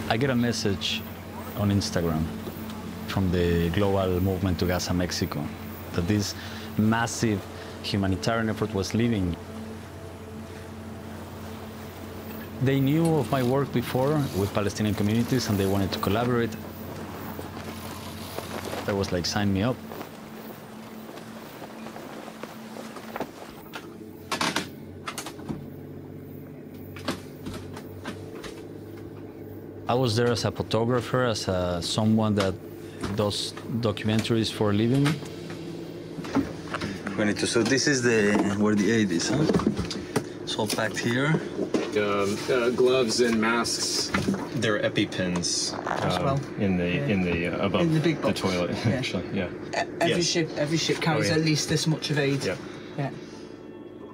I get a message on Instagram from the global movement to Gaza, Mexico, that this massive humanitarian effort was leaving. They knew of my work before with Palestinian communities and they wanted to collaborate. I was like, sign me up. I was there as a photographer, as someone that does documentaries for a living. So this is where the aid is, huh? It's all packed here. Gloves and masks. There are EpiPens as well above in the big box. the toilet. Yeah. Actually, yeah. Every ship carries at least this much of aid. Yeah. Yeah.